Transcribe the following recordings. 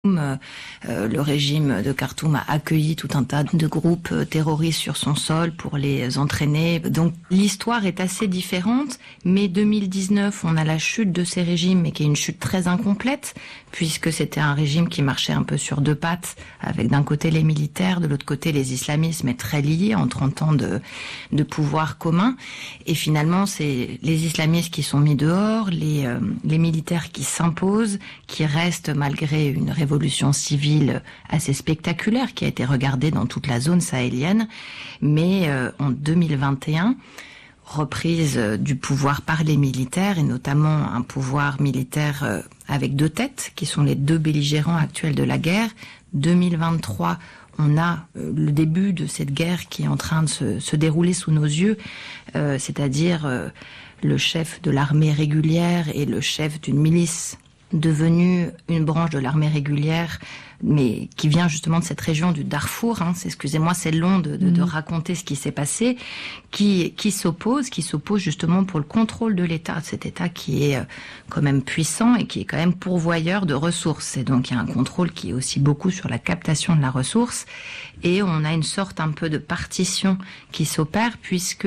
Le régime de Khartoum a accueilli tout un tas de groupes terroristes sur son sol pour les entraîner. Donc l'histoire est assez différente, mais 2019, on a la chute de ces régimes, mais qui est une chute très incomplète, puisque c'était un régime qui marchait un peu sur deux pattes, avec d'un côté les militaires, de l'autre côté les islamistes, mais très liés en 30 ans de pouvoir commun. Et finalement, c'est les islamistes qui sont mis dehors, les militaires qui s'imposent, qui restent malgré une révolution civile assez spectaculaire qui a été regardée dans toute la zone sahélienne. Mais en 2021, reprise du pouvoir par les militaires, et notamment un pouvoir militaire avec deux têtes, qui sont les deux belligérants actuels de la guerre. 2023, on a le début de cette guerre qui est en train de se dérouler sous nos yeux, c'est-à-dire le chef de l'armée régulière et le chef d'une milice devenue une branche de l'armée régulière, mais qui vient justement de cette région du Darfour. Excusez-moi, c'est long de raconter ce qui s'est passé, qui s'oppose justement pour le contrôle de l'État, cet État qui est quand même puissant et qui est quand même pourvoyeur de ressources. Et donc il y a un contrôle qui est aussi beaucoup sur la captation de la ressource. Et on a une sorte un peu de partition qui s'opère, puisque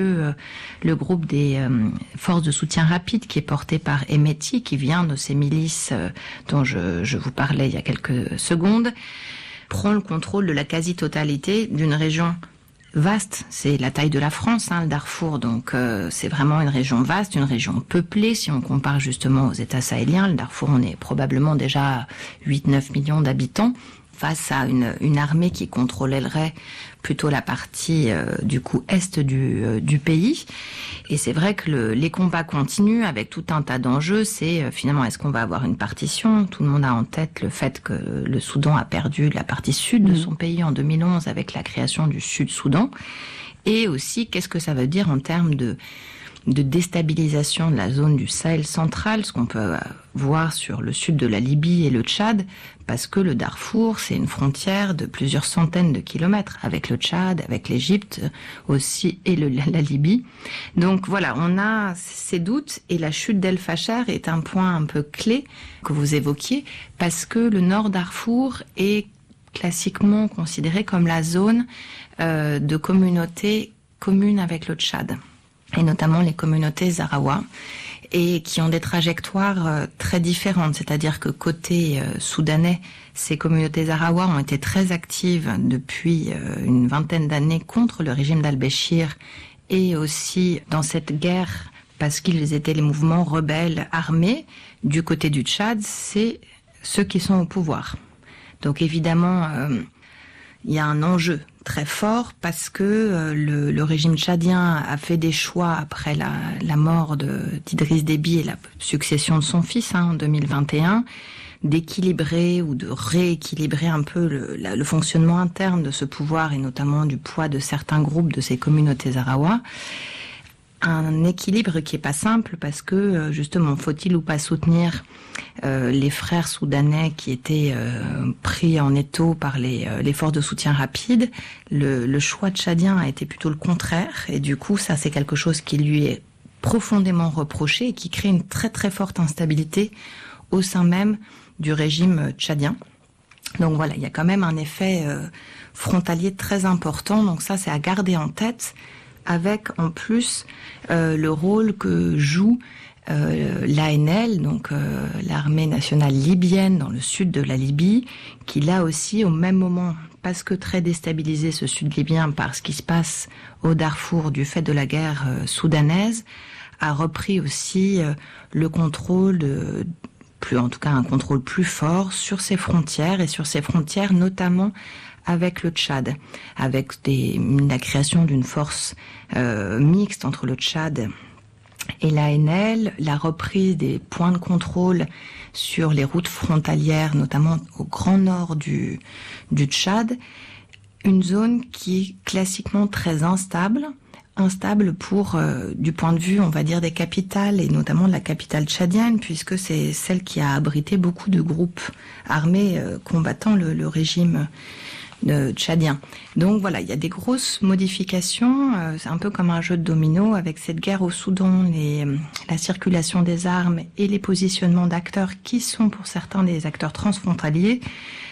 le groupe des forces de soutien rapide, qui est porté par Hemeti, qui vient de ces milices dont je vous parlais il y a quelques secondes, prend le contrôle de la quasi-totalité d'une région vaste. C'est la taille de la France, le Darfour, donc c'est vraiment une région vaste, une région peuplée. Si on compare justement aux États sahéliens, le Darfour, on est probablement déjà à 8-9 millions d'habitants, face à une armée qui contrôlerait plutôt la partie du coup est du pays. Et c'est vrai que les combats continuent avec tout un tas d'enjeux. C'est finalement, est-ce qu'on va avoir une partition? Tout le monde a en tête le fait que le Soudan a perdu la partie sud de son pays en 2011 avec la création du Sud-Soudan. Et aussi, qu'est-ce que ça veut dire en termes de déstabilisation de la zone du Sahel central, ce qu'on peut voir sur le sud de la Libye et le Tchad, parce que le Darfour, c'est une frontière de plusieurs centaines de kilomètres avec le Tchad, avec l'Égypte aussi et la Libye. Donc voilà, on a ces doutes, et la chute d'El Fasher est un point un peu clé que vous évoquiez, parce que le Nord Darfour est classiquement considéré comme la zone de communauté commune avec le Tchad, et notamment les communautés Zarawa, et qui ont des trajectoires très différentes. C'est-à-dire que côté soudanais, ces communautés Zarawa ont été très actives depuis une vingtaine d'années contre le régime d'Al-Béchir, et aussi dans cette guerre, parce qu'ils étaient les mouvements rebelles armés. Du côté du Tchad, c'est ceux qui sont au pouvoir. Donc évidemment, il y a un enjeu très fort, parce que le régime tchadien a fait des choix après la mort d'Idriss Déby et la succession de son fils en 2021, d'équilibrer ou de rééquilibrer un peu le fonctionnement interne de ce pouvoir, et notamment du poids de certains groupes de ces communautés Zarawa. Un équilibre qui est pas simple, parce que justement, faut-il ou pas soutenir les frères soudanais qui étaient pris en étau par les forces de soutien rapide. Le choix tchadien a été plutôt le contraire, et du coup ça c'est quelque chose qui lui est profondément reproché, et qui crée une très très forte instabilité au sein même du régime tchadien. Donc voilà, il y a quand même un effet frontalier très important, donc ça c'est à garder en tête, avec en plus le rôle que joue l'ANL, donc l'armée nationale libyenne dans le sud de la Libye, qui là aussi au même moment, parce que très déstabilisé ce sud libyen par ce qui se passe au Darfour du fait de la guerre soudanaise, a repris aussi le contrôle en tout cas un contrôle plus fort sur ses frontières, et sur ses frontières notamment avec le Tchad, avec la création d'une force mixte entre le Tchad et l'ANL, la reprise des points de contrôle sur les routes frontalières, notamment au grand nord du Tchad, une zone qui est classiquement très instable pour, du point de vue, on va dire, des capitales, et notamment de la capitale tchadienne, puisque c'est celle qui a abrité beaucoup de groupes armés combattant le régime tchadiens. Donc voilà, il y a des grosses modifications. C'est un peu comme un jeu de domino avec cette guerre au Soudan, la circulation des armes et les positionnements d'acteurs qui sont pour certains des acteurs transfrontaliers.